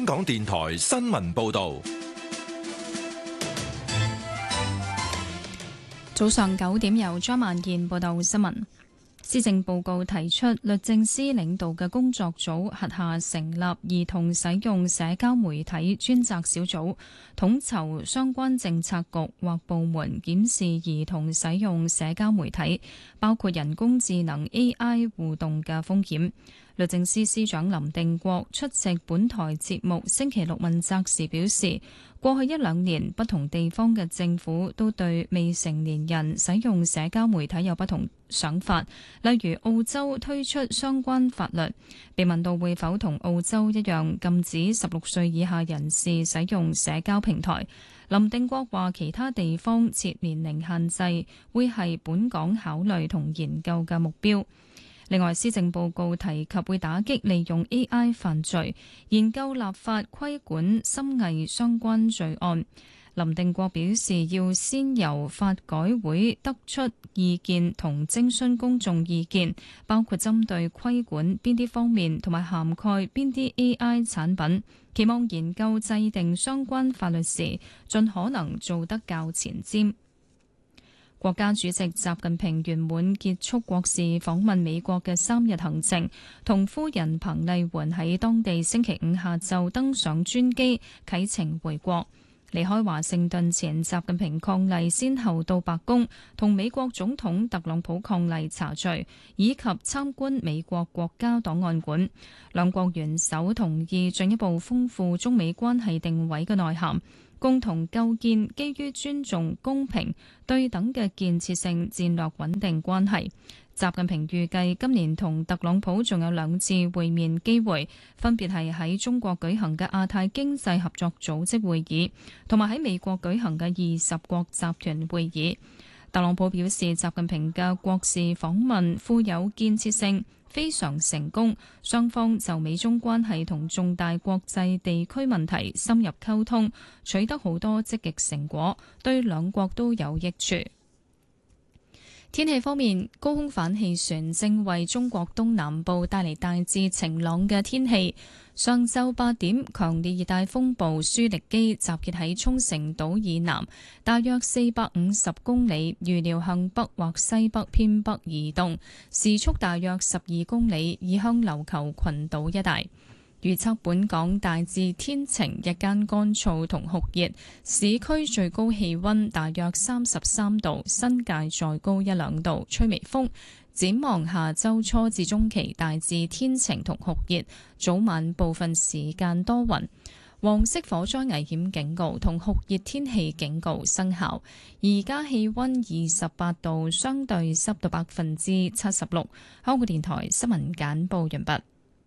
港電台新聞報道。 早上9點，由張曼燕報道新聞。施政報告提出，律政司領導嘅工作組轄下成立兒童使用社交媒體專責小組，統籌相關政策局或部門檢視兒童使用社交媒體，包括人工智能 AI 互動嘅風險。律政司司長林定國出席本台節目星期六問責時表示，過去1-2年，不同地方嘅政府都對未成年人使用社交媒體有不同想法，例如澳洲推出相關法律。被問到會否同澳洲一樣禁止16歲以下人士使用社交平台，林定國話其他地方設年齡限制會係本港考慮同研究嘅目標。另外，施政報告提及會打擊利用 AI 犯罪，研究立法規管深偽相關罪案。林定國表示，要先由法改會得出意見同徵詢公眾意見，包括針對規管邊啲方面同埋涵蓋邊啲 AI 產品。期望研究制定相關法律時，盡可能做得較前瞻。國家主席習近平圓滿結束國事訪問美國嘅3日行程，同夫人彭麗媛喺當地星期五下晝登上專機啟程回國。離開華盛頓前，習近平伉儷先後到白宮同美國總統特朗普伉儷茶敘，以及參觀美國國家檔案館。兩國元首同意進一步豐富中美關係定位嘅內涵，共同構建基於尊重、公平、對等嘅建設性戰略穩定關係。習近平預計今年同特朗普仲有2次會面機會，分別係喺中國舉行嘅亞太經濟合作組織會議，同埋喺美國舉行嘅20國集團會議。特朗普表示，習近平嘅國事訪問富有建設性，非常成功，雙方就美中關係同重大國際地區問題深入溝通，取得好多積極成果，對兩國都有益處。天氣方面，高空反氣旋正為中國東南部帶嚟大致晴朗嘅天氣。上晝8點，強烈熱帶風暴舒力基集結喺沖繩島以南，大約450公里，預料向北或西北偏北移動，時速大約12公里，移向琉球群島一帶。預測本港大致天晴，日間乾燥同酷熱，市區最高氣溫大約33度，新界再高1-2度，吹微風。展望下周初至中期大致天晴同酷熱，早晚部分時間多雲。黃色火災危險警告同酷熱天氣警告生效。而家氣溫28度，相對濕度76%。香港電台新聞簡報完畢。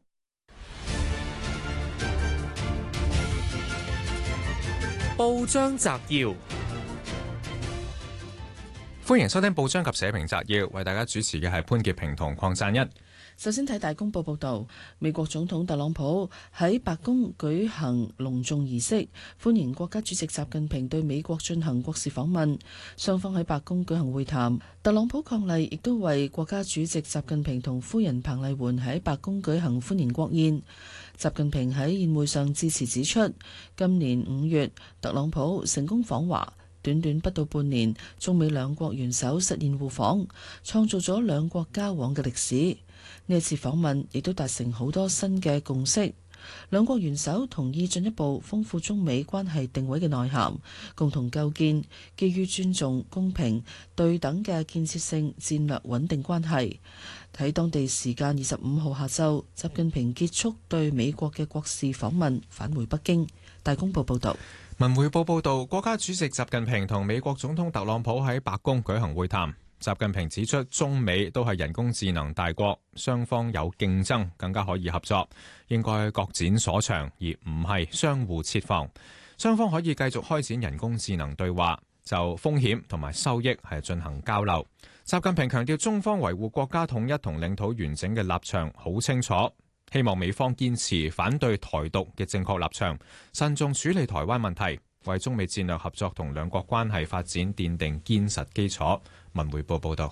報章摘要，歡迎收聽報章及社評摘要，為大家主持嘅係潘潔平同鄺贊一。 首先睇大公報報道，美國總統特朗普喺白宮舉行隆重儀式，歡迎國家主席習近平對美國進行國事訪問，雙方喺白宮舉行會談。特朗普伉儷亦都為國家主席習近平同夫人彭麗媛喺白宮舉行歡迎國宴。習近平喺宴會上致辭指出，今年5月特朗普成功訪華，短短不到半年，中美兩國元首實現互訪，創造咗兩國交往嘅歷史。呢一次訪問亦都達成好多新嘅共識，兩國元首同意進一步豐富中美關係定位嘅內涵，共同構建基於尊重、公平、對等嘅建設性戰略穩定關係。喺當地時間25號下晝，習近平結束對美國嘅國事訪問，返回北京。大公報報道。 文匯報報道，國家主席習近平同美國總統特朗普喺白宮舉行會談。習近平指出，中美都係人工智能大國，雙方有競爭，更加可以合作，應該各展所長，而唔係相互設防。雙方可以繼續開展人工智能對話，就風險同埋收益係進行交流。習近平強調，中方維護國家統一同領土完整嘅立場好清楚，希望美方堅持反對台獨嘅正確立場，慎重處理台灣問題，為中美戰略合作同兩國關係發展奠定堅實基礎。文匯報報道。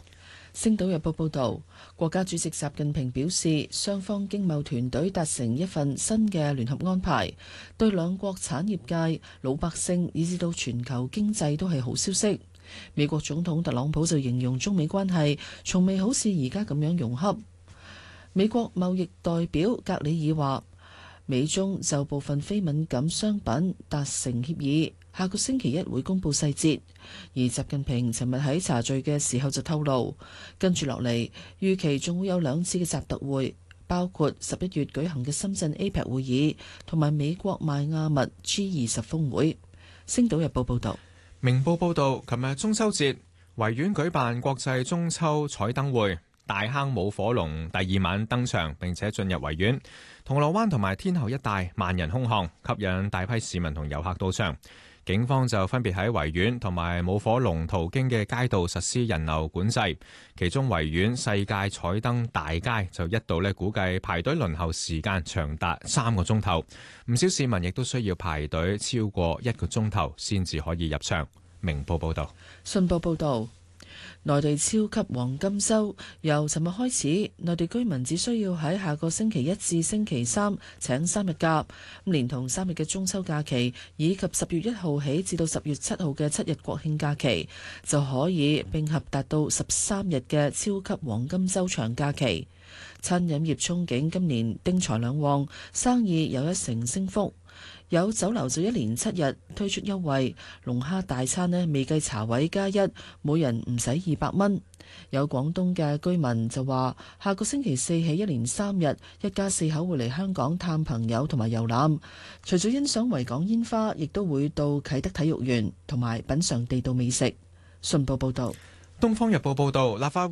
星島日報報導，國家主席習近平表示，雙方經貿團隊達成一份新嘅聯合安排，對兩國產業界、老百姓以至到全球經濟都係好消息。美國總統特朗普就形容中美關係從未好似而家咁樣融洽。美國貿易代表格里爾話，美中就部分非敏感商品達成協議，下個星期一會公布細節。而習近平尋日喺茶敘嘅時候就透露，跟住落嚟預期仲會有2次嘅習特會，包括11月舉行嘅深圳 APEC 會議同埋美國邁阿密 G20 峰會。星島日報報道。 明報報道，琴日中秋節，維園舉辦國際中秋彩燈會，大坑舞火龍第2晚登場，並且進入維園。銅鑼灣同埋天后一帶萬人空巷，吸引大批市民同遊客到場。警方就分別喺維園同埋舞火龍途經嘅街道實施人流管制，其中維園世界彩燈大街就一度估計排隊輪候時間長達3個鐘頭，唔少市民亦都需要排隊超過1個鐘頭先至可以入場。明報報道。 信報報導。內地超級黃金週由尋日開始，內地居民只需要喺下個星期一至星期三請3日假，連同3日嘅中秋假期，以及10月1號起至到10月7號嘅7日國慶假期，就可以並合達到13日嘅超級黃金週長假期。餐飲業憧憬今年丁財兩旺，生意有1成升幅。有酒樓就1連7日推出優惠，龍蝦大餐未計茶位加1，每人唔使200蚊。有廣東嘅居民就話，下個星期4起1連3日，一家4口會嚟香港探朋友同埋遊覽，除咗欣賞維港煙花，亦都會到啟德體育園同埋品嚐地道美食。信報報道。 東方日報報道，立法